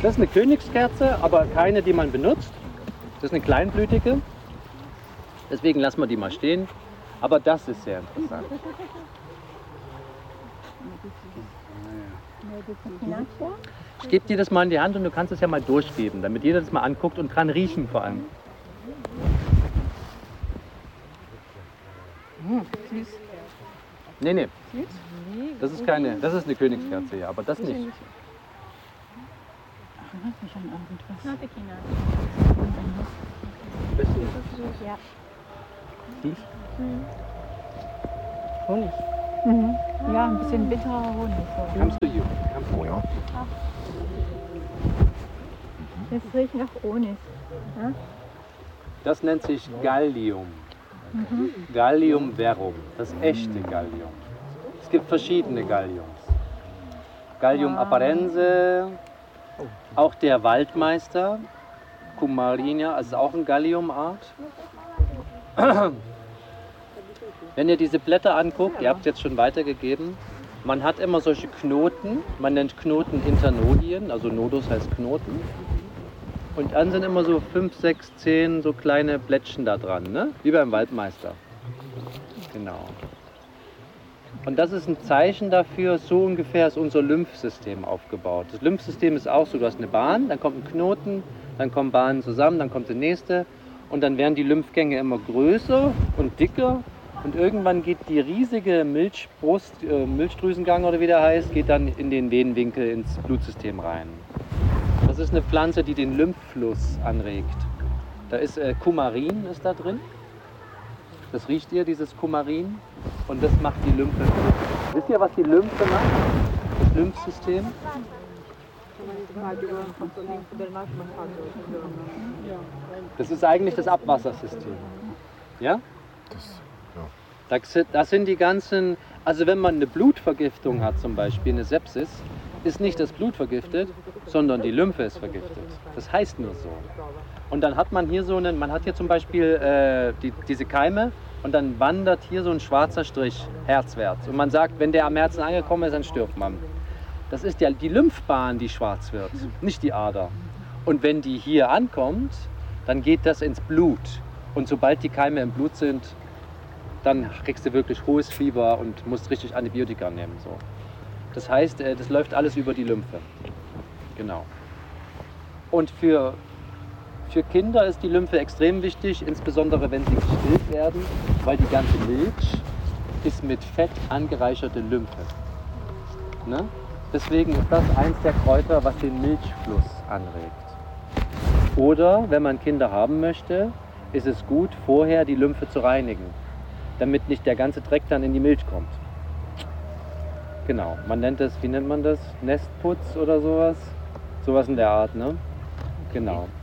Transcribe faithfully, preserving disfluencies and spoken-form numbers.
Das ist eine Königskerze, aber keine, die man benutzt. Das ist eine kleinblütige. Deswegen lassen wir die mal stehen. Aber das ist sehr interessant. Ich gebe dir das mal in die Hand und du kannst es ja mal durchgeben, damit jeder das mal anguckt und dran riechen vor allem. Hm, süß. Nee, nee. Süß? Das ist keine, das ist eine Königskerze, ja, aber das nicht. Erinnert mich an irgendwas. Bisschen Ja. süß. Honig. Mhm. Ja, ein bisschen bitterer Honig. So. Comes to you. Comes to Oh you. ja. Das riecht nach Honig. Ja? Das nennt sich Gallium. Gallium verum, das echte Gallium. Es gibt verschiedene Galliums. Gallium apparense, auch der Waldmeister, Cumarina, also auch eine Galliumart. Wenn ihr diese Blätter anguckt, ihr habt es jetzt schon weitergegeben, man hat immer solche Knoten, man nennt Knoten Internodien, also Nodus heißt Knoten. Und dann sind immer so fünf, sechs, zehn so kleine Blättchen da dran, ne? Wie beim Waldmeister. Genau. Und das ist ein Zeichen dafür, so ungefähr ist unser Lymphsystem aufgebaut. Das Lymphsystem ist auch so, du hast eine Bahn, dann kommt ein Knoten, dann kommen Bahnen zusammen, dann kommt die nächste und dann werden die Lymphgänge immer größer und dicker und irgendwann geht die riesige Milchbrust, äh, Milchdrüsengang oder wie der heißt, geht dann in den Venenwinkel ins Blutsystem rein. Das ist eine Pflanze, die den Lymphfluss anregt. Da ist äh, Kumarin ist da drin. Das riecht ihr, dieses Kumarin. Und das macht die Lymphe. Wisst ihr, was die Lymphe macht? Das Lymphsystem? Das ist eigentlich das Abwassersystem. Ja? Das, ja. Das sind die ganzen, also wenn man eine Blutvergiftung hat zum Beispiel, eine Sepsis, ist nicht das Blut vergiftet, sondern die Lymphe ist vergiftet. Das heißt nur so. Und dann hat man hier so einen, man hat hier zum Beispiel äh, die, diese Keime und dann wandert hier so ein schwarzer Strich herzwärts. Und man sagt, wenn der am Herzen angekommen ist, dann stirbt man. Das ist ja die Lymphbahn, die schwarz wird, nicht die Ader. Und wenn die hier ankommt, dann geht das ins Blut. Und sobald die Keime im Blut sind, dann kriegst du wirklich hohes Fieber und musst richtig Antibiotika nehmen. So. Das heißt, das läuft alles über die Lymphe. Genau. Und für, für Kinder ist die Lymphe extrem wichtig, insbesondere wenn sie gestillt werden, weil die ganze Milch ist mit Fett angereicherte Lymphe. Ne? Deswegen ist das eins der Kräuter, was den Milchfluss anregt. Oder, wenn man Kinder haben möchte, ist es gut, vorher die Lymphe zu reinigen, damit nicht der ganze Dreck dann in die Milch kommt. Genau, man nennt das, wie nennt man das? Nestputz oder sowas? Sowas in der Art, ne? Genau.